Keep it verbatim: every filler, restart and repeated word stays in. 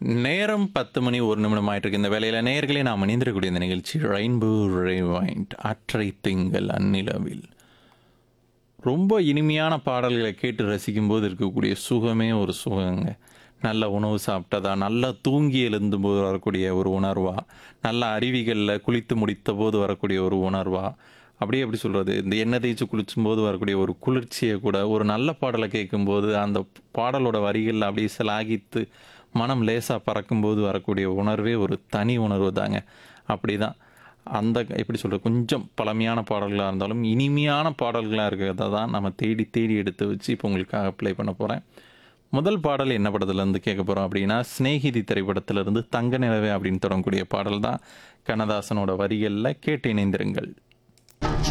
நேரம் பத்து மணி ஒரு நிமிடம் ஆயிட்டு இருக்கு. இந்த வேளையில நேயர்களே நாம் இணைந்திருக்கக்கூடிய இந்த நிகழ்ச்சி ரெயின்போ ரிவைண்ட் அற்றை திங்கள் அந்நிலவில். ரொம்ப இனிமையான பாடல்களை கேட்டு ரசிக்கும்போது இருக்கக்கூடிய சுகமே ஒரு சுகங்க. நல்ல உணவு சாப்பிட்டதா, நல்லா தூங்கி எழுந்தும்போது வரக்கூடிய ஒரு உணர்வா, நல்ல அருவிகளில் குளித்து முடித்த போது வரக்கூடிய ஒரு உணர்வா, அப்படியே எப்படி சொல்கிறது, இந்த எண்ணெய் தேய்ச்சி குளிச்சும்போது வரக்கூடிய ஒரு குளிர்ச்சியை கூட ஒரு நல்ல பாடலை கேட்கும்போது அந்த பாடலோட வரிகளில் அப்படியே சிலாகித்து மனம் லேசாக பறக்கும்போது வரக்கூடிய உணர்வே ஒரு தனி உணர்வு தாங்க. அப்படி தான் அந்த எப்படி சொல்கிறது, கொஞ்சம் பழமையான பாடல்களாக இருந்தாலும் இனிமையான பாடல்களாக இருக்கிறத தான் நம்ம தேடி தேடி எடுத்து வச்சு இப்போ உங்களுக்காக ப்ளே பண்ண போகிறேன். முதல் பாடல் என்ன படத்துலேருந்து கேட்க போகிறோம் அப்படின்னா, சிநேகிதி திரைப்படத்திலிருந்து தங்க நிலவே அப்படின்னு தொடங்கக்கூடிய பாடல் தான். கண்ணதாசனோட வரிகளில் கேட்டு இணைந்திருங்கள்.